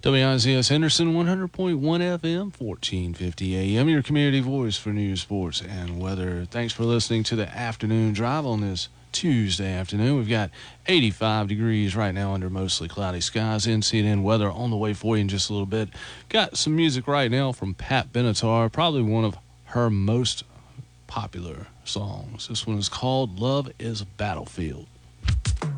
WIZS Henderson, 100.1 FM, 1450 AM, your community voice for news, sports, and weather. Thanks for listening to the afternoon drive on this Tuesday afternoon. We've got 85 degrees right now under mostly cloudy skies. NCNN weather on the way for you in just a little bit. Got some music right now from Pat Benatar, probably one of her most popular songs. This one is called Love is a Battlefield.